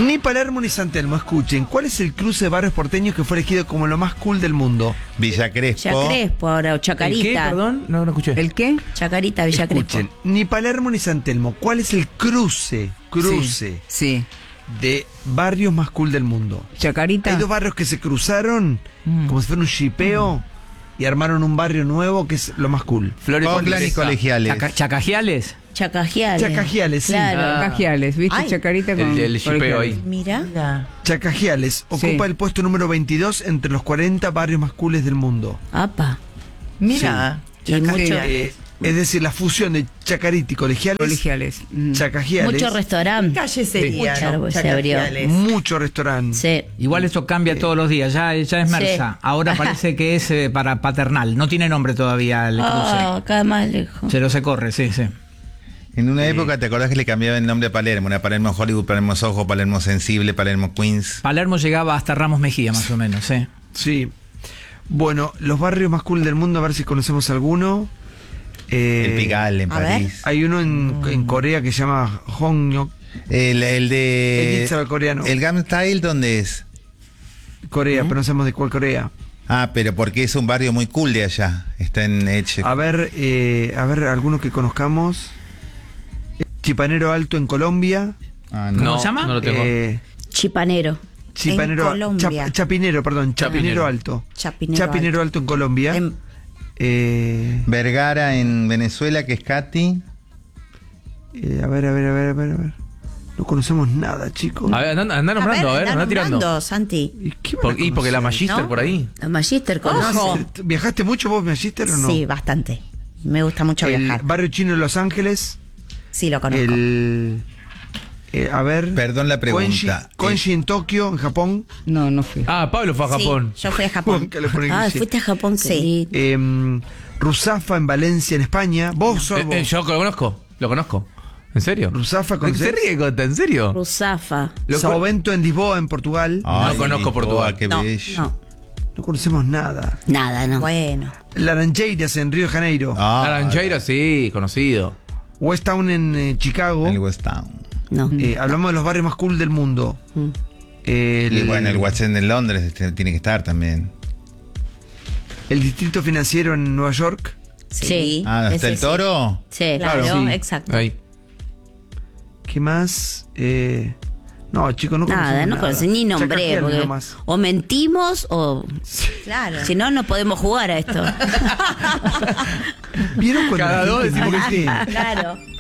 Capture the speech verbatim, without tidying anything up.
Ni Palermo ni San Telmo, escuchen. ¿Cuál es el cruce de barrios porteños que fue elegido como lo más cool del mundo? Villa Crespo. Villa Crespo ahora, o Chacarita. ¿El qué, perdón? No, no escuché. ¿El qué? Chacarita, Villa Escuchen, Crespo. ni Palermo ni San Telmo. ¿Cuál es el cruce, cruce Sí. de barrios más cool del mundo? Chacarita. Hay dos barrios que se cruzaron Mm. como si fuera un shipeo y armaron un barrio nuevo que es lo más cool. Flores Oakland y Colegiales. Chaca- Chacajiales. Chacajiales. Chacajiales, sí. Claro. Ah. Cajiales, ¿viste? Ay. Chacarita con. El, el shipeo Colegiales. ahí. Mira. Chacajiales ocupa Sí. el puesto número veintidós entre los cuarenta barrios más cooles del mundo. Apa. Mira. Y mucho, Eh, es decir, la fusión de Chacarita y Colegiales, Colegiales. Mm. Chacajiales, mucho restaurante. Calle sería, Mucho, ¿no? se abrió. Chacajiales. mucho restaurante. Sí. Igual eso cambia todos los días, ya, ya es Mersa. Sí. Ahora parece que es eh, para Paternal, no tiene nombre todavía el cruce. Ah, cada más lejos. Pero se corre, sí, sí. En una época, ¿te acordás que le cambiaban el nombre a Palermo? Era Palermo Hollywood, Palermo Soho, Palermo Sensible, Palermo Queens. Palermo llegaba hasta Ramos Mejía, más o menos, sí. Sí. Bueno, los barrios más cool del mundo, a ver si conocemos alguno. Eh, El Pigalle en a ver. París. Hay uno en, en Corea que se llama Hongnyok. El, el El de... Itza coreano. El Gangnam Style, ¿dónde es? Corea, pero no sabemos de cuál Corea. Ah, pero porque es un barrio muy cool de allá. Está en Eche. A ver, eh, a ver, alguno que conozcamos. Chipanero Alto en Colombia. Ah, ¿Cómo No, se llama? no lo tengo. Eh, Chipanero. Chipanero, En Colombia. Chap- Chapinero, perdón, Chapinero Chapinero. Alto. Chapinero, Chapinero Alto en Colombia. En- Eh, Vergara en Venezuela, que es Katy. eh, a ver, a ver, a ver, a ver, a ver. No conocemos nada, chicos. A ver, anda, anda nombrando, a ver, anda, tirando. nombrando, Santi. ¿Y qué van Por- a y porque la conocer? Magister ¿No? por ahí. Los Magister conoce. ¿Viajaste mucho vos, Magister, o no? Sí, bastante. Me gusta mucho El viajar. barrio chino de Los Ángeles. Sí, lo conozco. El. eh, a ver. Perdón la pregunta. Koenji, Koenji en Tokio, en Japón. No, no fui. Ah, Pablo fue a Sí, Japón. yo fui a Japón. Que le ponen Ah, que sí. fuiste a Japón, Sí. sí. Eh, Ruzafa en Valencia, en España. Vos sos Eh, vos. eh, yo lo conozco, lo conozco. ¿En serio? Ruzafa con ¿En Z. serio, Cota? ¿En serio? Ruzafa. Lo Sao con- Bento en Lisboa, en Portugal. Ay, conozco Lisboa, Portugal. Qué No, bello. no, No conocemos nada. nada, no. Bueno. Laranjeiras en Río de Janeiro. Ah, Laranjeira, sí, conocido. West Town en eh, Chicago. el West Town. No. Eh, hablamos de los barrios más cool del mundo. Mm. El, Y bueno, el West End de Londres este, tiene que estar también. el distrito financiero en Nueva York. Sí. Ah, ¿está ese el sí. Toro? Sí, Claro, sí. exacto. Ahí. ¿Qué más? Eh, no, chicos, no conocemos Nada, no nada. conocen ni nombre. Chacajiales Porque nomás. o mentimos o. Claro. Si no, no podemos jugar a esto. ¿Vieron cuando Cada la dos gente decimos dice- Claro.